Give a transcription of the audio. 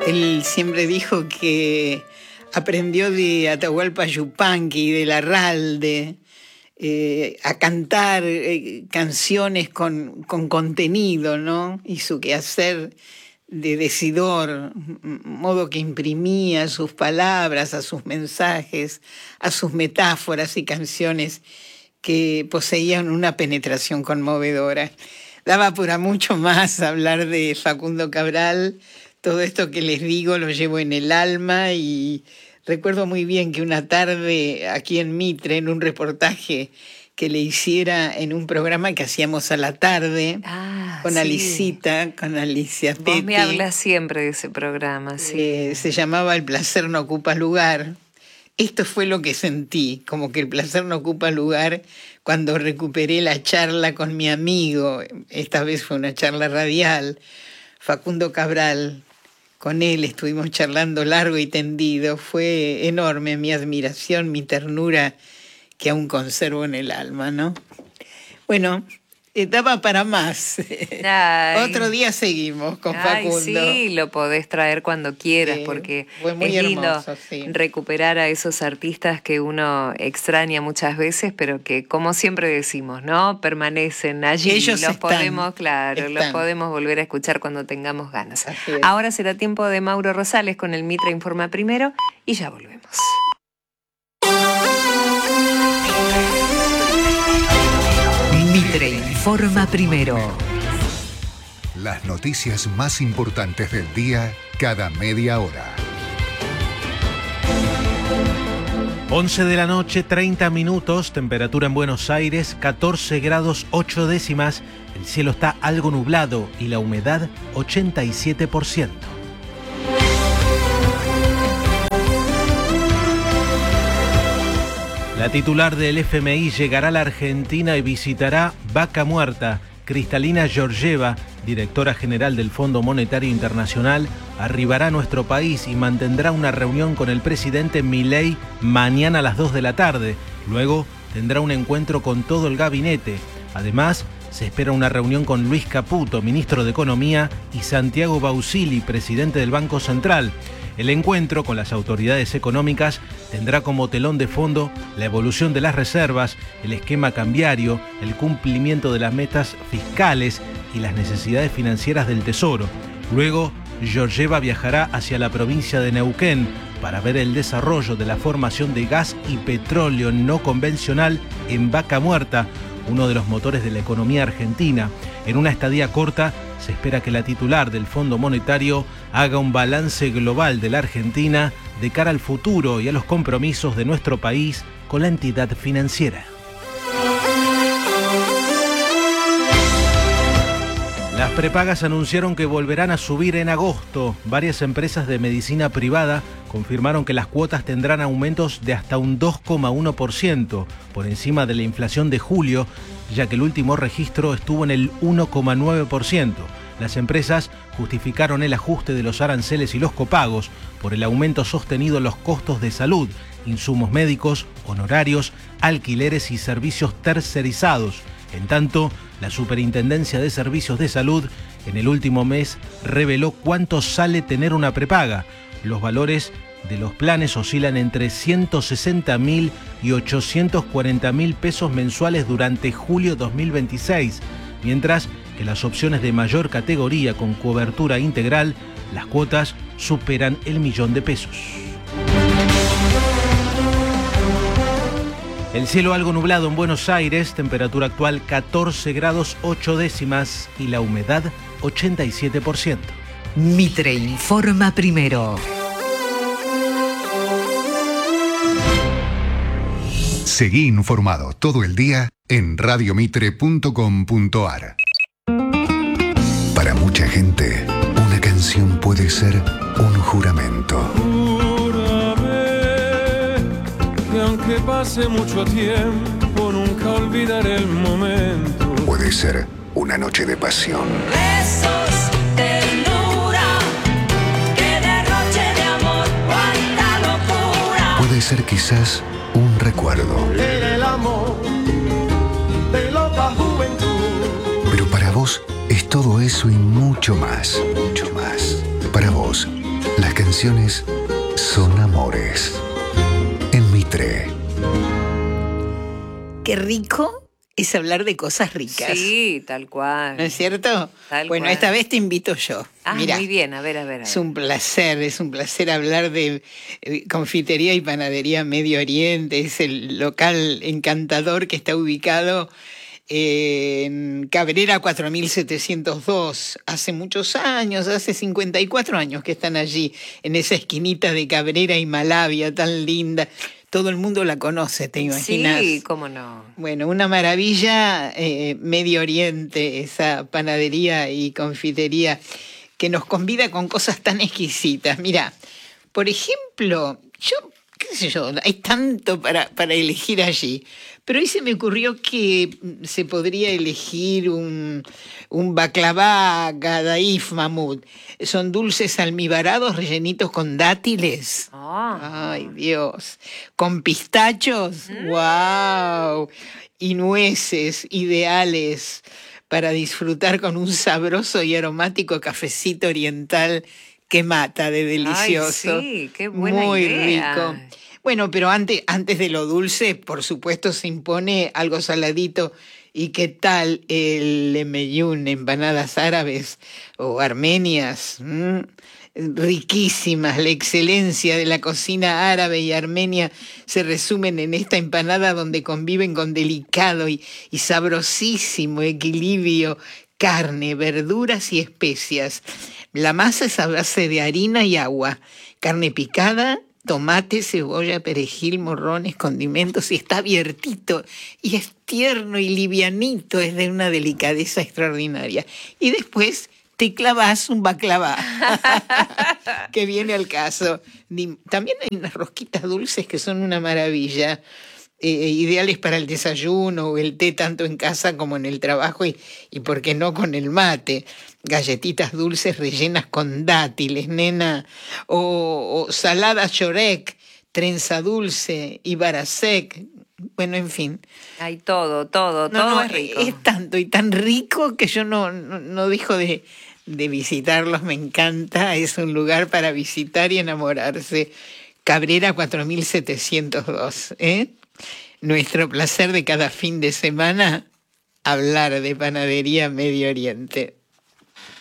Él siempre dijo que aprendió de Atahualpa Yupanqui y de Larralde a cantar canciones con contenido, ¿no? Y su quehacer de decidor, modo que imprimía sus palabras, a sus mensajes, a sus metáforas y canciones que poseían una penetración conmovedora. Daba para mucho más hablar de Facundo Cabral. Todo esto que les digo lo llevo en el alma y recuerdo muy bien que una tarde aquí en Mitre, en un reportaje que le hiciera en un programa que hacíamos a la tarde con Alicita, con Alicia Petti. Vos me hablas siempre de ese programa, sí. Se llamaba El placer no ocupa lugar. Esto fue lo que sentí, como que el placer no ocupa lugar cuando recuperé la charla con mi amigo. Esta vez fue una charla radial, Facundo Cabral. Con él estuvimos charlando largo y tendido. Fue enorme mi admiración, mi ternura, que aún conservo en el alma, ¿no? Bueno, daba para más. Otro día seguimos con Facundo. Sí, lo podés traer cuando quieras, porque fue muy es lindo hermoso, recuperar a esos artistas que uno extraña muchas veces, pero que, como siempre decimos, ¿no? Permanecen allí. Ellos los están. Los podemos volver a escuchar cuando tengamos ganas. Ahora será tiempo de Mauro Rosales con el Mitre Informa Primero y ya volvemos. Mitre Informa Primero. Las noticias más importantes del día cada media hora. 11 de la noche, 30 minutos, temperatura en Buenos Aires, 14 grados 8 décimas, el cielo está algo nublado y la humedad 87%. La titular del FMI llegará a la Argentina y visitará Vaca Muerta. Kristalina Georgieva, directora general del Fondo Monetario Internacional, arribará a nuestro país y mantendrá una reunión con el presidente Milei mañana a las 2 de la tarde. Luego tendrá un encuentro con todo el gabinete. Además, se espera una reunión con Luis Caputo, ministro de Economía, y Santiago Bausili, presidente del Banco Central. El encuentro con las autoridades económicas tendrá como telón de fondo la evolución de las reservas, el esquema cambiario, el cumplimiento de las metas fiscales y las necesidades financieras del Tesoro. Luego, Georgieva viajará hacia la provincia de Neuquén para ver el desarrollo de la formación de gas y petróleo no convencional en Vaca Muerta, uno de los motores de la economía argentina. En una estadía corta, se espera que la titular del Fondo Monetario haga un balance global de la Argentina de cara al futuro y a los compromisos de nuestro país con la entidad financiera. Las prepagas anunciaron que volverán a subir en agosto. Varias empresas de medicina privada confirmaron que las cuotas tendrán aumentos de hasta un 2,1%, por encima de la inflación de julio, ya que el último registro estuvo en el 1,9%. Las empresas justificaron el ajuste de los aranceles y los copagos por el aumento sostenido en los costos de salud, insumos médicos, honorarios, alquileres y servicios tercerizados. En tanto, la Superintendencia de Servicios de Salud en el último mes reveló cuánto sale tener una prepaga. Los valores de los planes oscilan entre 160.000 y 840.000 pesos mensuales durante julio 2026, mientras que las opciones de mayor categoría con cobertura integral, las cuotas superan el $1.000.000. El cielo algo nublado en Buenos Aires, temperatura actual 14 grados 8 décimas y la humedad 87%. Mitre Informa Primero. Seguí informado todo el día en radiomitre.com.ar. Para mucha gente, una canción puede ser un juramento. Que aunque pase mucho tiempo, nunca olvidaré el momento. Puede ser una noche de pasión. Besos, ternura, que derroche de amor, cuánta locura. Puede ser quizás un recuerdo. Era el amor de loca juventud. Pero para vos es todo eso y mucho más. Mucho más. Para vos, tradiciones son amores. En Mitre. Qué rico es hablar de cosas ricas. Sí, tal cual. ¿No es cierto? Tal bueno, cual. esta vez te invito yo. Ah, Mirá, muy bien, a ver. es un placer hablar de confitería y panadería Medio Oriente. Es el local encantador que está ubicado en Cabrera 4702. Hace muchos años, hace 54 años que están allí, en esa esquinita de Cabrera y Malavia, tan linda. Todo el mundo la conoce, ¿te imaginas? Sí, cómo no. Bueno, una maravilla, Medio Oriente, esa panadería y confitería que nos convida con cosas tan exquisitas. Mira, por ejemplo, qué sé yo, hay tanto para elegir allí, pero hoy se me ocurrió que se podría elegir un baklava Gadaif Mahmud. Son dulces almibarados rellenitos con dátiles. Ay, Dios. Con pistachos. ¡Wow! Y nueces ideales para disfrutar con un sabroso y aromático cafecito oriental que mata de delicioso. Ay, sí, qué buena Muy idea. rico. Bueno, pero antes de lo dulce, por supuesto, se impone algo saladito. ¿Y qué tal el lemeyún, empanadas árabes o armenias? Riquísimas. La excelencia de la cocina árabe y armenia se resumen en esta empanada donde conviven con delicado y sabrosísimo equilibrio carne, verduras y especias. La masa es a base de harina y agua, carne picada, tomate, cebolla, perejil, morrones, condimentos, y está abiertito y es tierno y livianito, es de una delicadeza extraordinaria. Y después te clavas un baklava, que viene al caso. También hay unas rosquitas dulces que son una maravilla, ideales para el desayuno o el té, tanto en casa como en el trabajo, y por qué no con el mate. Galletitas dulces rellenas con dátiles, nena, o salada chorek, trenza dulce y barasek. Bueno, en fin. Hay todo es rico. Es tanto y tan rico que yo no dejo de visitarlos, me encanta. Es un lugar para visitar y enamorarse. Cabrera 4702, ¿eh? Nuestro placer de cada fin de semana, hablar de panadería Medio Oriente.